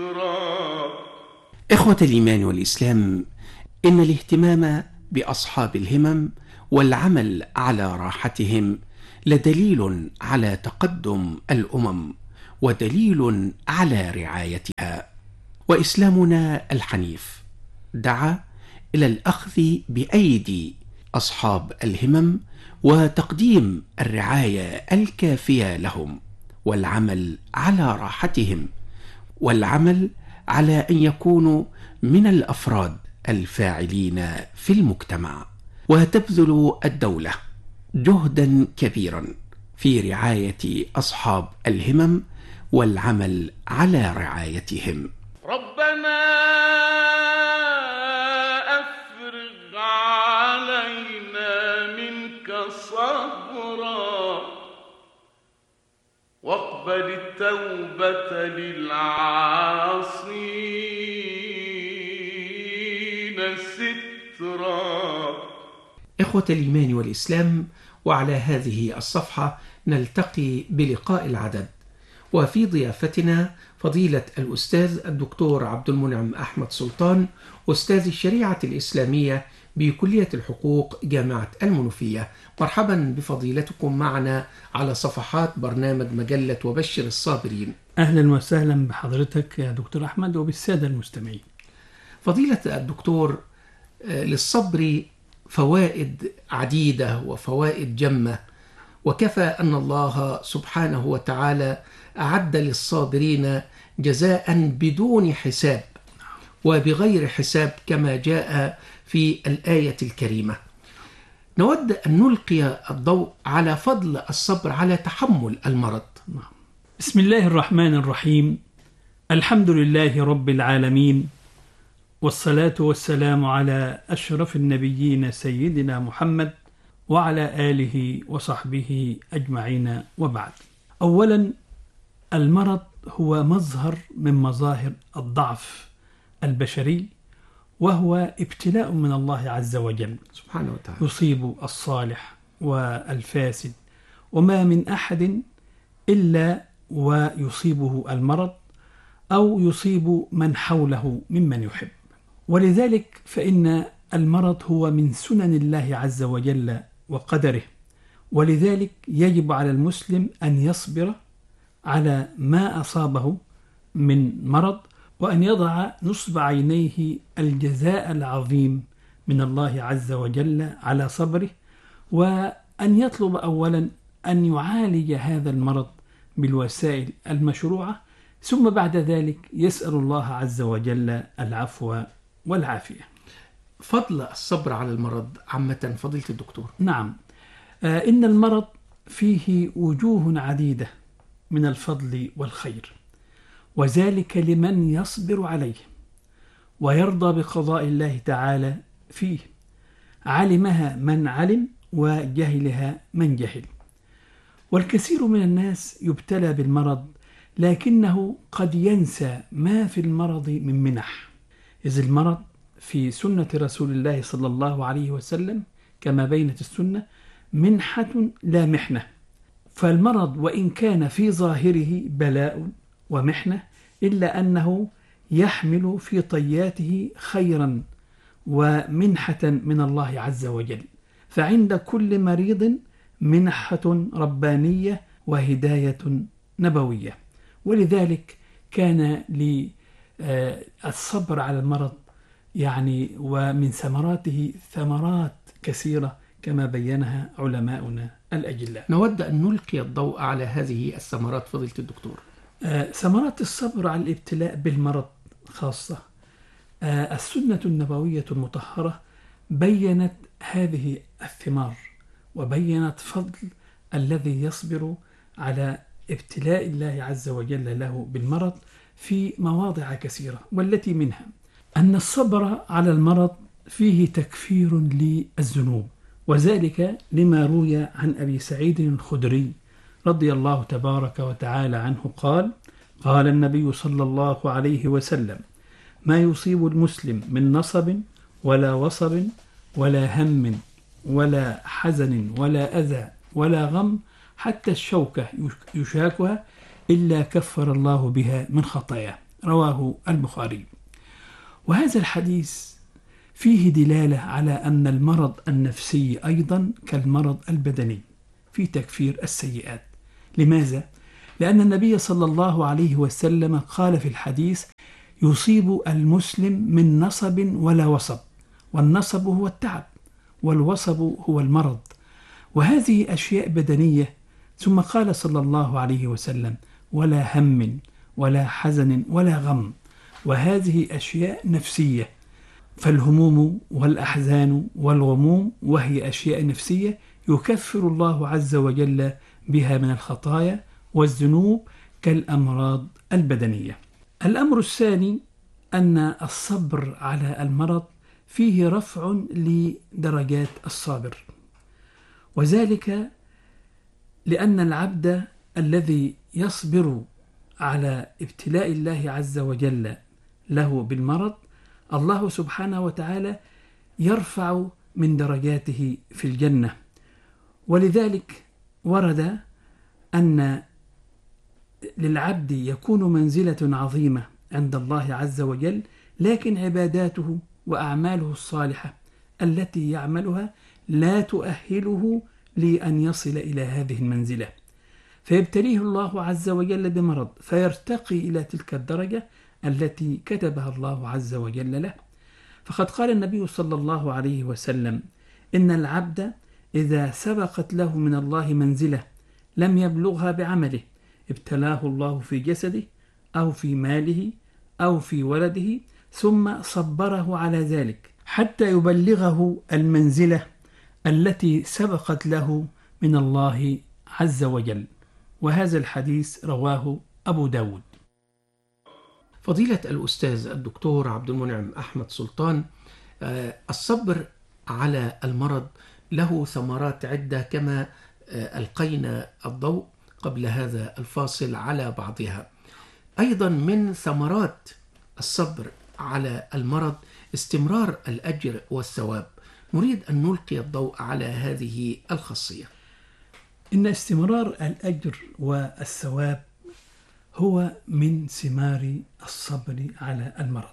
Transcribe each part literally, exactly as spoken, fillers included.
سترا. إخوة الإيمان والإسلام، إن الاهتمام بأصحاب الهمم والعمل على راحتهم لدليل على تقدم الأمم ودليل على رعايتها. وإسلامنا الحنيف دعا إلى الأخذ بأيدي أصحاب الهمم وتقديم الرعاية الكافية لهم، والعمل على راحتهم، والعمل على أن يكونوا من الأفراد الفاعلين في المجتمع. وتبذل الدولة جهدا كبيرا في رعاية أصحاب الهمم والعمل على رعايتهم. ربنا أفرغ علينا منك صبرا، واقبل التوبة للعاصين سترا. إخوة الإيمان والإسلام، وعلى هذه الصفحة نلتقي بلقاء العدد، وفي ضيافتنا فضيلة الأستاذ الدكتور عبد المنعم أحمد سلطان، أستاذ الشريعة الإسلامية بكلية الحقوق جامعة المنوفية. مرحبا بفضيلتكم معنا على صفحات برنامج مجلة وبشر الصابرين. أهلا وسهلا بحضرتك يا دكتور أحمد وبالسادة المستمعين. فضيلة الدكتور، للصبر فوائد عديدة وفوائد جمة، وكفى أن الله سبحانه وتعالى أعد للصابرين جزاء بدون حساب وبغير حساب كما جاء في الآية الكريمة. نود أن نلقي الضوء على فضل الصبر على تحمل المرض. بسم الله الرحمن الرحيم. الحمد لله رب العالمين، والصلاة والسلام على أشرف النبيين سيدنا محمد وعلى آله وصحبه أجمعين، وبعد. أولا، المرض هو مظهر من مظاهر الضعف البشري، وهو ابتلاء من الله عز وجل سبحانه وتعالى، يصيب الصالح والفاسد، وما من أحد إلا ويصيبه المرض أو يصيب من حوله ممن يحب. ولذلك فإن المرض هو من سنن الله عز وجل وقدره، ولذلك يجب على المسلم أن يصبر على ما أصابه من مرض، وأن يضع نصب عينيه الجزاء العظيم من الله عز وجل على صبره، وأن يطلب أولا أن يعالج هذا المرض بالوسائل المشروعة، ثم بعد ذلك يسأل الله عز وجل العفو والعافية. فضل الصبر على المرض عامة فضيلة الدكتور. نعم، آه إن المرض فيه وجوه عديدة من الفضل والخير، وذلك لمن يصبر عليه ويرضى بقضاء الله تعالى فيه، علمها من علم وجهلها من جهل. والكثير من الناس يبتلى بالمرض لكنه قد ينسى ما في المرض من منح، إذ المرض في سنة رسول الله صلى الله عليه وسلم كما بينت السنة منحة لا محنة. فالمرض وإن كان في ظاهره بلاء ومحنة، إلا أنه يحمل في طياته خيرا ومنحة من الله عز وجل. فعند كل مريض منحة ربانية وهداية نبوية. ولذلك كان للصبر على المرض يعني ومن ثمراته ثمرات كثيرة كما بينها علماؤنا الأجلاء. نود أن نلقي الضوء على هذه الثمرات فضيلة الدكتور. آه ثمرات الصبر على الابتلاء بالمرض خاصة، آه السنة النبوية المطهرة بينت هذه الثمار، وبينت فضل الذي يصبر على ابتلاء الله عز وجل له بالمرض في مواضع كثيرة، والتي منها أن الصبر على المرض فيه تكفير للذنوب، وذلك لما روي عن أبي سعيد الخدري رضي الله تبارك وتعالى عنه قال: قال النبي صلى الله عليه وسلم: ما يصيب المسلم من نصب ولا وصب ولا هم ولا حزن ولا أذى ولا غم حتى الشوكة يشاكها إلا كفر الله بها من خطاياه. رواه البخاري. وهذا الحديث فيه دلالة على أن المرض النفسي أيضا كالمرض البدني في تكفير السيئات. لماذا؟ لأن النبي صلى الله عليه وسلم قال في الحديث: يصيب المسلم من نصب ولا وصب، والنصب هو التعب، والوصب هو المرض، وهذه أشياء بدنية. ثم قال صلى الله عليه وسلم: ولا هم ولا حزن ولا غم، وهذه أشياء نفسية. فالهموم والأحزان والغموم وهي أشياء نفسية يكفر الله عز وجل بها من الخطايا والذنوب كالأمراض البدنية. الأمر الثاني أن الصبر على المرض فيه رفع لدرجات الصابر، وذلك لأن العبد الذي يصبر على ابتلاء الله عز وجل له بالمرض الله سبحانه وتعالى يرفع من درجاته في الجنة. ولذلك ورد أن للعبد يكون منزلة عظيمة عند الله عز وجل، لكن عباداته وأعماله الصالحة التي يعملها لا تؤهله لأن يصل إلى هذه المنزلة، فيبتليه الله عز وجل بمرض فيرتقي إلى تلك الدرجة التي كتبها الله عز وجل له. فقد قال النبي صلى الله عليه وسلم: إن العبد إذا سبقت له من الله منزلة لم يبلغها بعمله ابتلاه الله في جسده أو في ماله أو في ولده، ثم صبره على ذلك حتى يبلغه المنزلة التي سبقت له من الله عز وجل. وهذا الحديث رواه أبو داود. فضيلة الأستاذ الدكتور عبد المنعم أحمد سلطان، الصبر على المرض له ثمرات عدة كما ألقينا الضوء قبل هذا الفاصل على بعضها. أيضا من ثمرات الصبر على المرض استمرار الأجر والثواب. نريد أن نلقي الضوء على هذه الخاصية. إن استمرار الأجر والثواب هو من ثمار الصبر على المرض،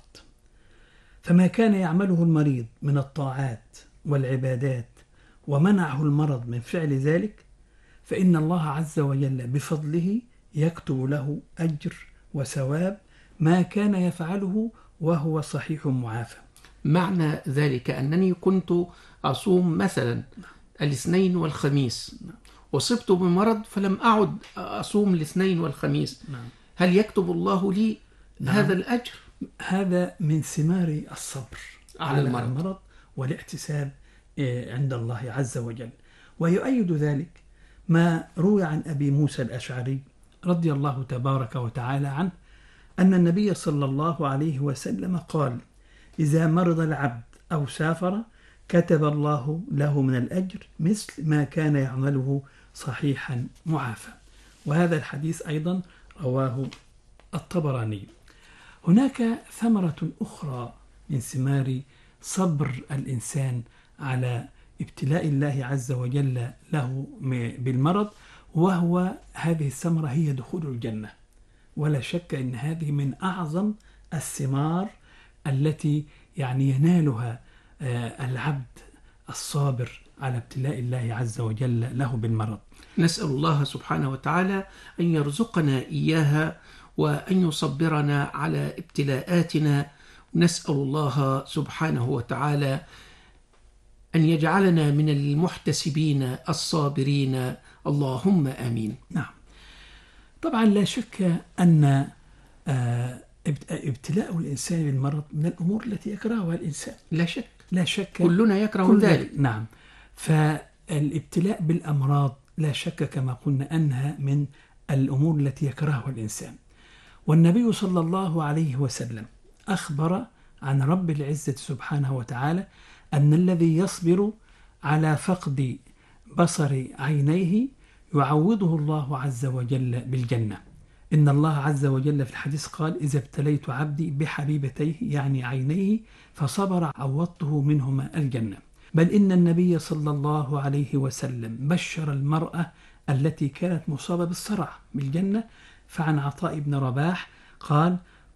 فما كان يعمله المريض من الطاعات والعبادات ومنعه المرض من فعل ذلك، فإن الله عز وجل بفضله يكتب له أجر وثواب ما كان يفعله وهو صحيح معافى. معنى ذلك أنني كنت أصوم مثلا الاثنين والخميس، وصبت بمرض فلم أعد أصوم الاثنين والخميس، هل يكتب الله لي هذا الأجر؟ هذا من ثمار الصبر على المرض, المرض والاحتساب عند الله عز وجل. ويؤيد ذلك ما روي عن أبي موسى الأشعري رضي الله تبارك وتعالى عنه أن النبي صلى الله عليه وسلم قال: إذا مرض العبد أو سافر كتب الله له من الأجر مثل ما كان يعمله صحيحا معافى. وهذا الحديث أيضا رواه الطبراني. هناك ثمرة أخرى من ثمار صبر الإنسان على ابتلاء الله عز وجل له بالمرض، وهو هذه الثمرة هي دخول الجنة. ولا شك أن هذه من أعظم الثمار التي يعني ينالها العبد الصابر على ابتلاء الله عز وجل له بالمرض. نسأل الله سبحانه وتعالى أن يرزقنا إياها وأن يصبرنا على ابتلاءاتنا. نسأل الله سبحانه وتعالى أن يجعلنا من المحتسبين الصابرين، اللهم آمين. نعم، طبعا لا شك أن ابتلاء الإنسان بالمرض من الأمور التي يكرهها الإنسان، لا شك لا شك كلنا يكره كل ذلك. نعم، فالابتلاء بالأمراض لا شك كما قلنا أنها من الأمور التي يكرهها الإنسان. والنبي صلى الله عليه وسلم أخبر عن رب العزة سبحانه وتعالى أن الذي يصبر على فقد بصر عينيه يعوضه الله عز وجل بالجنة. إن الله عز وجل في الحديث قال: إذا ابتليت عبدي بحبيبتيه يعني عينيه فصبر عوضته منهما الجنة. بل إن النبي صلى الله عليه وسلم بشر المرأة التي كانت مصابة بالصرع بالجنة. فعن عطاء بن رباح قال: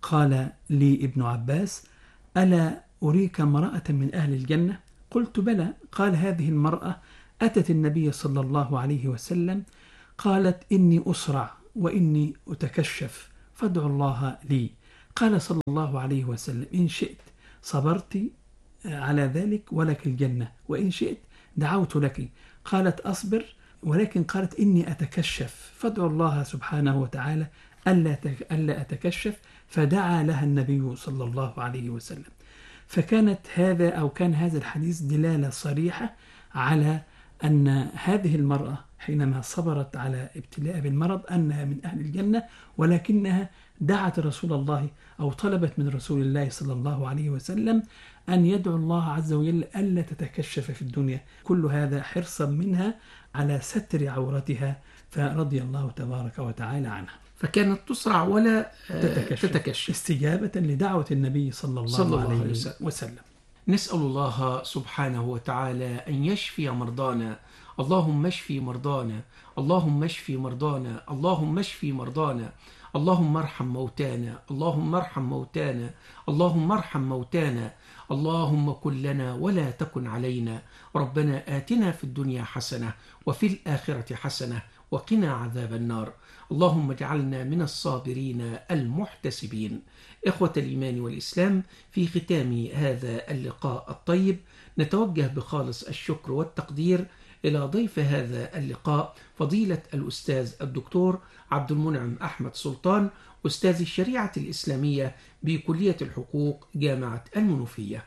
قال لي ابن عباس: ألا أريك امرأة من أهل الجنة؟ قلت: بلى. قال: هذه المرأة أتت النبي صلى الله عليه وسلم قالت: إني أسرع وإني أتكشف فادعوا الله لي. قال صلى الله عليه وسلم: إن شئت صبرت على ذلك ولك الجنة، وإن شئت دعوت لك. قالت: أصبر، ولكن قالت: إني أتكشف فادعوا الله سبحانه وتعالى ألا ألا أتكشف. فدعا لها النبي صلى الله عليه وسلم. فكانت هذا أو كان هذا الحديث دلالة صريحة على أن هذه المرأة حينما صبرت على ابتلاء بالمرض أنها من أهل الجنة، ولكنها دعت رسول الله أو طلبت من رسول الله صلى الله عليه وسلم أن يدعو الله عز وجل ألا تتكشف في الدنيا. كل هذا حرصا منها على ستر عورتها، فرضي الله تبارك وتعالى عنها. فكانت تسرع ولا تتكشف, تتكشف استجابة لدعوة النبي صلى الله, صلى الله عليه وسلم. وسلم. نسأل الله سبحانه وتعالى أن يشفي مرضانا. اللهم اشفي مرضانا، اللهم اشفي مرضانا، اللهم اشفي مرضانا، اللهم ارحم موتانا، اللهم ارحم موتانا، اللهم ارحم موتانا، اللهم كن لنا ولا تكن علينا، ربنا آتنا في الدنيا حسنة وفي الآخرة حسنة وقنا عذاب النار، اللهم اجعلنا من الصابرين المحتسبين. إخوة الإيمان والإسلام، في ختام هذا اللقاء الطيب نتوجه بخالص الشكر والتقدير إلى ضيف هذا اللقاء فضيلة الأستاذ الدكتور عبد المنعم أحمد سلطان، أستاذ الشريعة الإسلامية بكلية الحقوق جامعة المنوفية.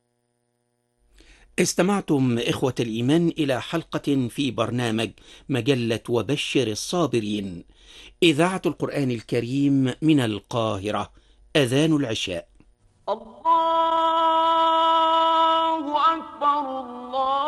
استمعتم إخوة الإيمان إلى حلقة في برنامج مجلة وبشر الصابرين، إذاعة القرآن الكريم من القاهرة. أذان العشاء. الله أكبر الله